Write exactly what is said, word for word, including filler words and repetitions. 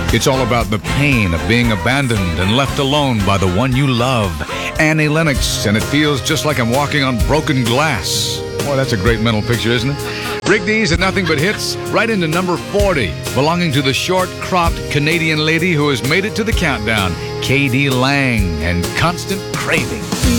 It's all about the pain of being abandoned and left alone by the one you love. Annie Lennox, and it feels just like I'm walking on broken glass. Boy, that's a great mental picture, isn't it? Rigby's and Nothing But Hits, right into number forty, belonging to the short-cropped Canadian lady who has made it to the countdown, K D Lang and Constant Craving.